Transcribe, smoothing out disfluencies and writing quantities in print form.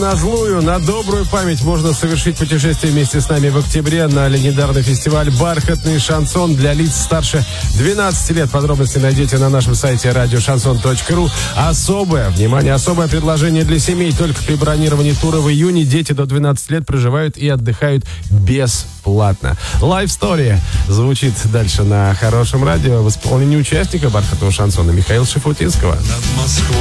на злую, на добрую память можно совершить путешествие вместе с нами в октябре на легендарный фестиваль «Бархатный шансон» для лиц старше 12 лет. Подробности найдете на нашем сайте radioshanson.ru. Особое предложение для семей. Только при бронировании тура в июне дети до 12 лет проживают и отдыхают бесплатно. Live Story звучит дальше на хорошем радио в исполнении участника «Бархатного шансона» Михаила Шафутинского. Над Москвой